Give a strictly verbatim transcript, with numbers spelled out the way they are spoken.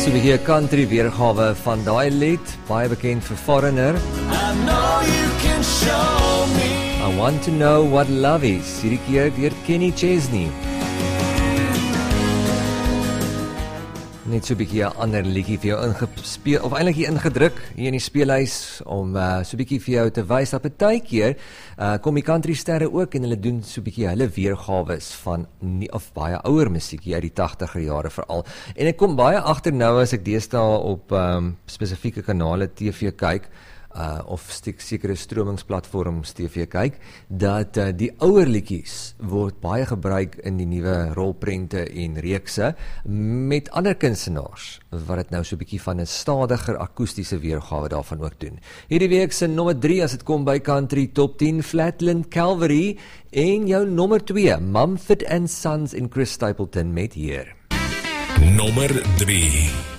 So 'n bietjie country weergawe van daai lied, baie bekend vir Foreigner. I know you can show me. I want to know what love is. Hierdie keer deur Kenny Chesney. Net so 'n bietjie 'n ander liedjie vir jou ingespeel, of eintlik hier ingedruk hier in die speelhuis om uh, so 'n bietjie vir jou te wys dat baie keer uh, kom die country sterre ook en hulle doen so 'n bietjie hulle weergawes van nie of baie ouer musiek hier uit die tagtiger jare veral. En ek kom baie agter nou as ek deesdae op um, spesifieke kanale T V kyk. Uh, of stik sekere stromingsplatforms T V kyk, dat uh, die ouer liedjies word baie gebruik in die nuwe rolprente en reekse met ander kunstenaars wat dit nou so 'n bietjie van 'n stadiger akoestiese weergawe daarvan ook doen. Hierdie week se nommer drie as dit kom by country top tien, Flatland Calvary, en jou nommer twee, Mumford and Sons en Chris Stapleton met hier. Nommer drie.